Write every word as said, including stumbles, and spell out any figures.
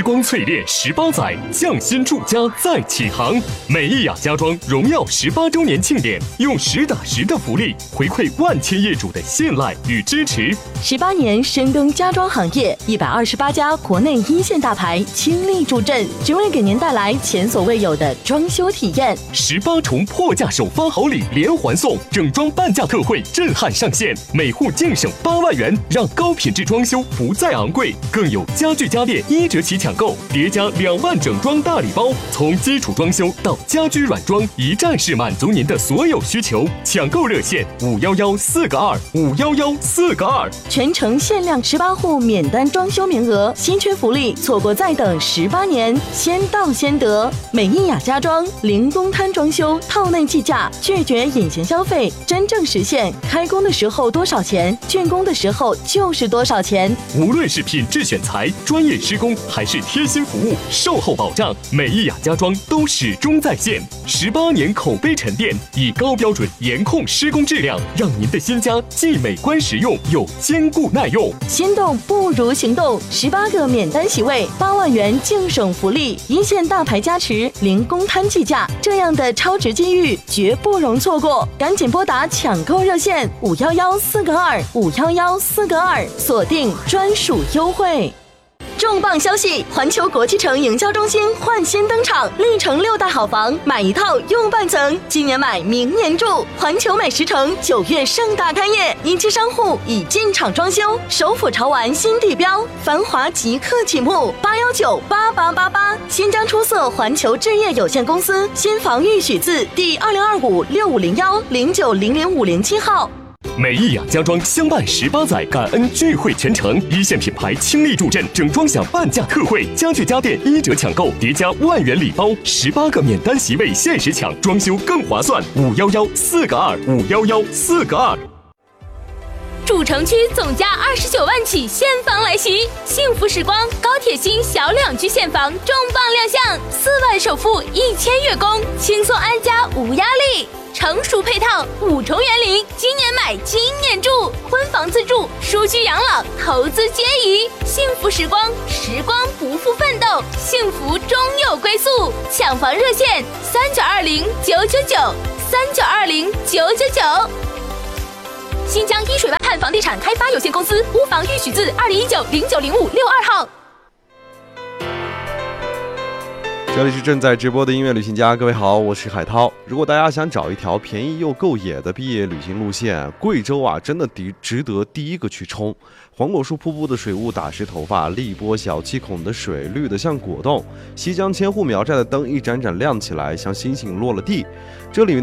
光淬炼十八载，匠心住家再起航。美意雅家装荣耀十八周年庆典，用实打实的福利回馈万千业主的信赖与支持。 十八年深耕家装行业，一百二十八家国内一线大牌倾力助阵，只为给您带来前所未有的装修体验。 十八重破价首发好礼连环送，整装半价特惠震撼上线，每户净省八万元，让高品质装修不再昂贵。更有家具家电一折起抢购，叠加两万整装大礼包，从基础装修到家居软装，一站式满足您的所有需求。抢购热线五幺幺四个二五幺幺四个二。 全程限量十八户免单装修名额，稀缺福利，错过再等十八年，先到先得。美意雅家装零公摊装修，套内计价，拒绝隐形消费，真正实现开工的时候多少钱，竣工的时候就是多少钱。 无论是品质选材、专业施工，还是贴心服务、售后保障，美意雅家装都始终在线。十八年口碑沉淀，以高标准严控施工质量，让您的新家既美观实用又坚固耐用。 心动不如行动，十八个免单席位，八万元净省福利，一线大牌加持，零公摊计价，这样的超值机遇绝不容错过，赶紧拨打抢购热线五幺幺四个二五幺幺四个二，锁定专属优惠。重磅消息！环球国际城营销中心焕新登场，历城六大好房，买一套用半层，今年买明年住。环球美食城九月盛大开业，一期商户已进场装修，首府潮玩新地标，繁华即刻启幕。八幺九八八八八，新疆出色环球置业有限公司新房预许字第二零二五六五零幺零九零零五零七号。 美意雅家装相伴十八载，感恩聚会全程，一线品牌倾力助阵，整装享半价特惠，家具家电一折抢购，叠加万元礼包，十八个免单席位限时抢，装修更划算。五幺幺四个二五幺幺四个二。 主城区总价二十九万起现房来袭，幸福时光高铁新小两居现房重磅亮相，四万首付一千月供，轻松安家无压力。成熟配套，五重园林，今年买今年住，婚房自住，舒居养老，投资皆宜。幸福时光，时光不负奋斗，幸福终有归宿。抢房热线三九二零九九九三九二零九九九。新疆一水湾汉房地产开发有限公司屋房预许字二零一九零九零五六二号。 这里是正在直播的音乐旅行家，各位好，我是海涛。如果大家想找一条便宜又够野的毕业旅行路线，贵州啊真的值得第一个去冲。黄果树瀑布的水雾打湿头发，荔波小七孔的水绿得像果冻，西江千户苗寨的灯一盏盏亮起来，像星星落了地。这里